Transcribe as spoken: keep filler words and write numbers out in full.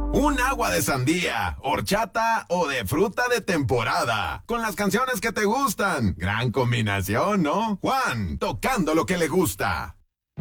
Un agua de sandía, horchata o de fruta de temporada. Con las canciones que te gustan. Gran combinación, ¿no? Juan, tocando lo que le gusta.